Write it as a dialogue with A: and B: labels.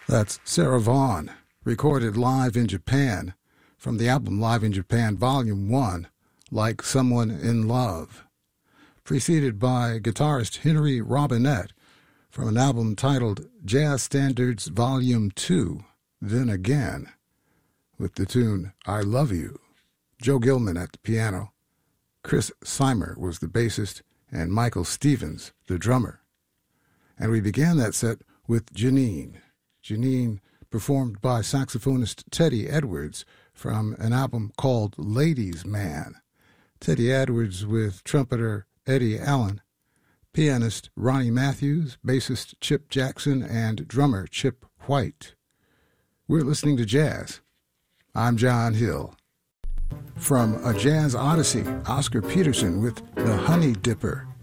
A: That's Sarah Vaughan, recorded live in Japan from the album Live in Japan Volume 1, Like Someone in Love, preceded by guitarist Henry Robinette from an album titled Jazz Standards Volume 2, Then Again, with the tune I Love You. Joe Gilman at the piano, Chris Seimer was the bassist, and Michael Stevens, the drummer. And we began that set with Janine. Janine performed by saxophonist Teddy Edwards from an album called Ladies' Man. Teddy Edwards with trumpeter Eddie Allen, pianist Ronnie Matthews, bassist Chip Jackson, and drummer Chip White. We're listening to jazz. I'm John Hill. From A Jazz Odyssey, Oscar Peterson with The Honey Dipper.